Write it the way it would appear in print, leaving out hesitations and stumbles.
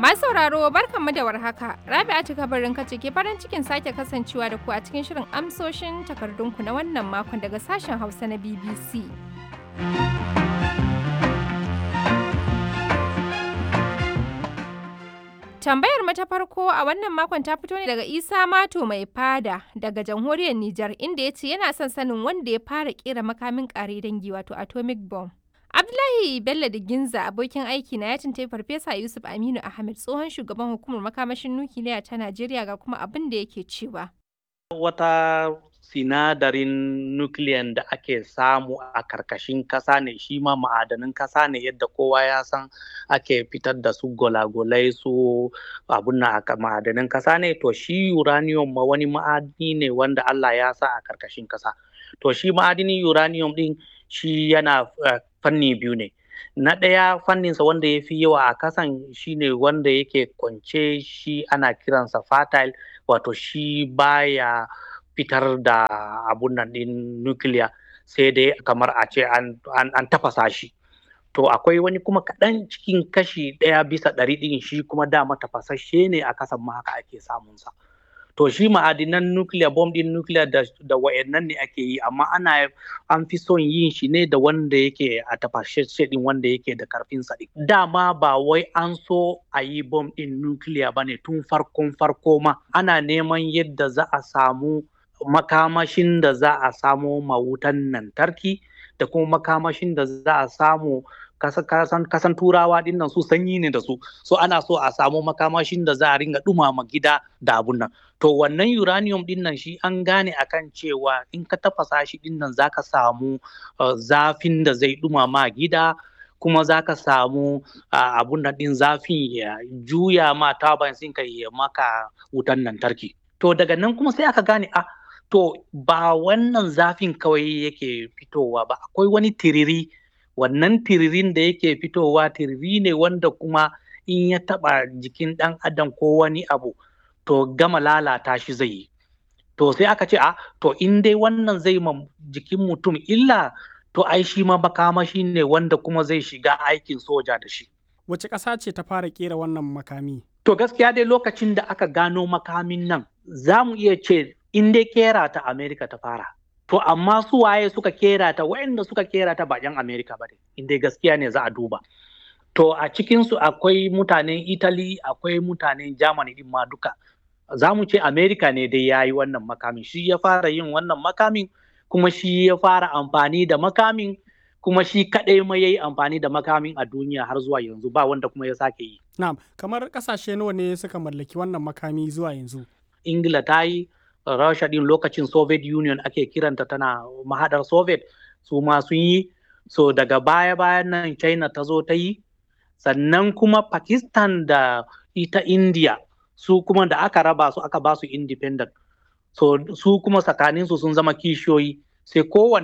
Masu sauraro barkanmu da warhaka. Rabi'atu kabarin kace ke farin cikin sake kasancewa da ku a cikin shirin amsoshin takardunku na wannan makon daga sashen Hausa na BBC. Tambayar mu ta farko a wannan makon ta fito ne daga Isa Mato mai fada daga jamhuriyar Nijar inda ya ce yana son sanin wanda ya fara kera makamin ƙare dangi wato atomic bomb. Abdullahi Bello Diginza abokin aiki na ya tuntuɓi Farfesa Yusuf Aminu Ahmed tsohon shugaban hukumar makamashin nukiliya ta Najeriya ga kuma abin da yake cewa. Wata sinadarin nukiliyan da ake samu a karkashin kasa ne shi ma ma'adanin kasa ne yadda kowa ya san ake fitar da su gwalagwalai su abun na ma'adanin kasa ne to shi uranium ma wani ma'adini ne wanda Allah ya sa a karkashin kasa. To shi ma'adinin uranium din shi yana fanni biyu ne. Na ɗaya fanninsa wanda ya fi yawa a kasan shi ne wanda yake kwance shi ana kiransa fertile wato shi baya fitar da abun nan ɗin nukiliya sai dai kamar a ce an tafasa shi. To akwai wani kuma kaɗan cikin kashi 1/100 ɗin shi kuma dama tafasashe ne a kasan ma haka ake samunsa. To shi ma'adinan nuclear bomb din nuclear da wayannan ne ake yi amma an fi son yin shi ne da wanda yake a tafashashe din wanda yake da karfin sa din. Dama ba wai an so a yi bomb din nuclear bane tun farko ma ana neman yadda za a samu makamashin da za a samu mawutan lantarki da kuma makamashin da za a samu kasan turawa din nan su sanyi ne da su so ana so a samu makamashin da za a ringa dumama gida da abun nan to wannan uranium din nan shi an gane akan cewa in ka tafasa shi din nan zaka samu zafin da zai dumama gida kuma zaka samu abun nan din zafin ya juya ma turbines ɗinka ya maka wutan lantarki to daga nan kuma sai aka gane to ba wannan zafin kawai yake fitowa ba akwai wani tiriri wannan tiririn da yake fitowa tiriri ne wanda kuma in ya taba jikin ɗan adam ko wani abu to gama lalata shi zai yi to sai aka ce to in dai wannan zai ma jikin mutum illa to ai shi ma makamashi ne wanda kuma zai shiga aikin soja da shi. Wace ƙasa ce ta fara ƙera wannan makami? To gaskiya dai lokacin da aka gano makamin nan za mu iya ce in dai kera ta Amerika ta fara. To amma su waye suka kera ta waɗanda suka kera ta ba 'yan Amerika ba ne inda gaskiya ne za a duba. To a cikinsu akwai mutanen Italy akwai mutanen Germany din ma duka. Za mu ce Amerika ne dai ya yi wannan makamin shi ya fara yin wannan makamin kuma shi ya fara amfani da makamin kuma shi kaɗai ma ya yi amfani da makamin a duniya har zuwa yanzu ba wanda kuma ya sake yi. Na'am, kamar ƙasashe nawa ne suka mallaki wannan makami zuwa yanzu? Ingila ta yi, Rasha din lokacin Soviet Union ake kiranta tana mahadar Soviet su ma sun yi so daga baya-bayan nan China ta zo ta yi sannan kuma Pakistan da ita India su kuma da aka raba su aka ba su independent so su kuma tsakaninsu sun zama kishiyoyi sai kowanne